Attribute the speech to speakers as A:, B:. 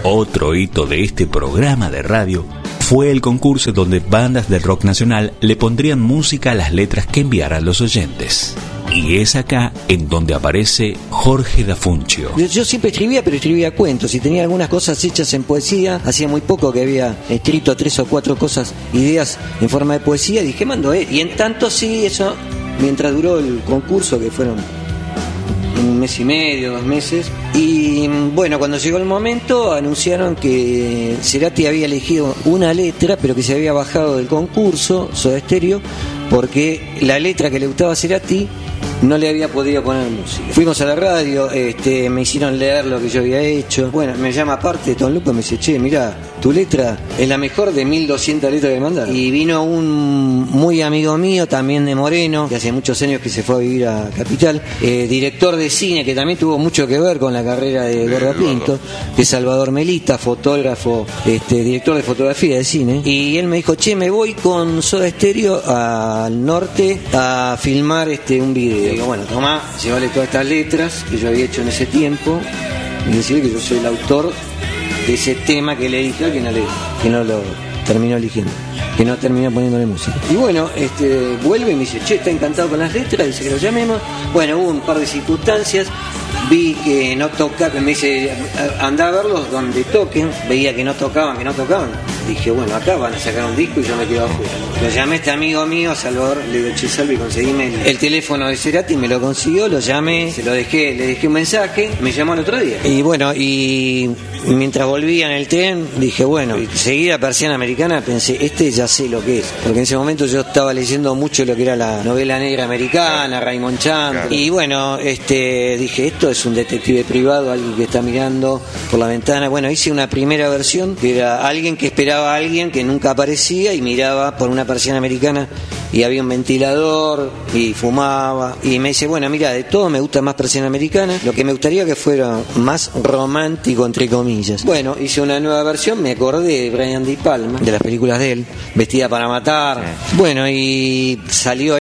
A: Otro hito de este programa de radio fue el concurso donde bandas del rock nacional le pondrían música a las letras que enviaran los oyentes. Y es acá en donde aparece Jorge Dafuncio.
B: Yo siempre escribía, pero escribía cuentos y tenía algunas cosas hechas en poesía. Hacía muy poco que había escrito 3 o 4 cosas, ideas en forma de poesía. Y dije, mando, Y en tanto sí, eso, mientras duró el concurso, que fueron 1 mes y medio, 2 meses. Y bueno, cuando llegó el momento anunciaron que Cerati había elegido una letra, pero que se había bajado del concurso, Soda Stereo, porque la letra que le gustaba a Cerati no le había podido poner música. Fuimos a la radio, me hicieron leer lo que yo había hecho. Bueno, me llama aparte Tom Lupa y me dice, che, mirá, tu letra es la mejor de 1200 letras que me mandaron. Y vino un muy amigo mío, también de Moreno, que hace muchos años que se fue a vivir a Capital, director de cine, que también tuvo mucho que ver con la carrera de Gordo Pinto, que es Salvador Melita, fotógrafo, director de fotografía de cine. Y él me dijo, che, me voy con Soda Stereo al norte a filmar un video. Y digo, bueno, tomá, llévale todas estas letras que yo había hecho en ese tiempo y decirle que yo soy el autor de ese tema que le dije que no lo terminó eligiendo, que no terminó poniéndole música. Y bueno, vuelve y me dice, che, está encantado con las letras, dice que lo llamemos. Bueno, hubo un par de circunstancias, vi que no tocaba, me dice, andá a verlos donde toquen, veía que no tocaban. Dije, bueno, acá van a sacar un disco y yo me quedo afuera. Lo llamé a este amigo mío, Salvador, le digo, che, Salvi, conseguime el teléfono de Cerati, me lo consiguió, lo llamé, le dejé un mensaje, me llamó el otro día. Y bueno, y mientras volvía en el tren, dije, bueno, seguí la Persiana Americana, pensé, ya sé lo que es. Porque en ese momento yo estaba leyendo mucho lo que era la novela negra americana, Raymond Chandler. Claro. Y bueno, dije, esto es un detective privado, alguien que está mirando por la ventana. Bueno, hice una primera versión, que era alguien que esperaba a alguien que nunca aparecía y miraba por una persiana americana y había un ventilador y fumaba. Y me dice, bueno, mira, de todo me gusta más Persiana Americana, lo que me gustaría que fuera más romántico, entre comillas. Bueno, hice una nueva versión, me acordé de Brian De Palma, de las películas de él, Vestida para matar. Bueno, y salió